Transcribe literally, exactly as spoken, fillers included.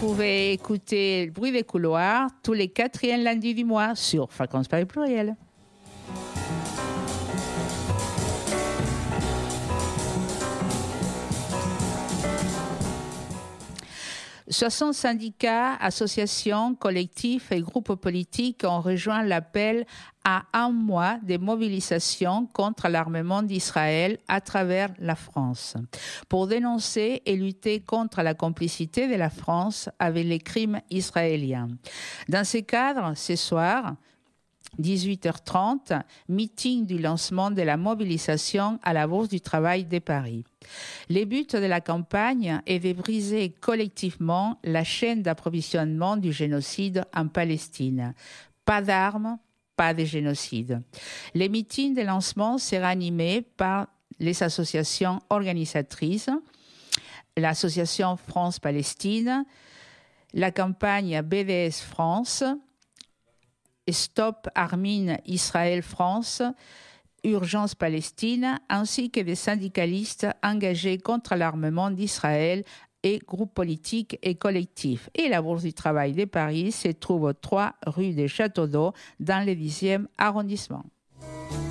pouvez écouter le bruit des couloirs tous les quatrièmes lundis du mois sur Fréquence Paris Pluriel. soixante syndicats, associations, collectifs et groupes politiques ont rejoint l'appel à un mois de mobilisation contre l'armement d'Israël à travers la France, pour dénoncer et lutter contre la complicité de la France avec les crimes israéliens. Dans ce cadre, ce soir, dix-huit heures trente, meeting du lancement de la mobilisation à la Bourse du Travail de Paris. Le but de la campagne est de briser collectivement la chaîne d'approvisionnement du génocide en Palestine. Pas d'armes, pas de génocide. Le meeting de lancement sera animé par les associations organisatrices, l'association France-Palestine, la campagne B D S France, Stop Armin Israël France, Urgence Palestine, ainsi que des syndicalistes engagés contre l'armement d'Israël et groupes politiques et collectifs. Et la Bourse du Travail de Paris se trouve au trois rue des Châteaux d'Eau dans le dixième arrondissement.